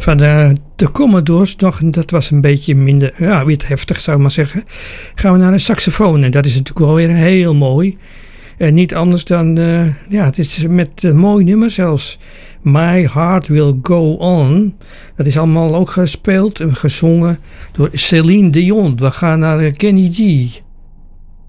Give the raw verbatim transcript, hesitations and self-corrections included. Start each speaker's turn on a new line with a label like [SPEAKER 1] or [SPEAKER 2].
[SPEAKER 1] Van de, de Commodores, nog, dat was een beetje minder, ja, weer heftig zou ik maar zeggen. Gaan we naar een saxofoon en dat is natuurlijk wel weer heel mooi. En niet anders dan, uh, ja, het is met een uh, mooi nummer zelfs. My Heart Will Go On. Dat is allemaal ook gespeeld en gezongen door Celine Dion. We gaan naar uh, Kenny G.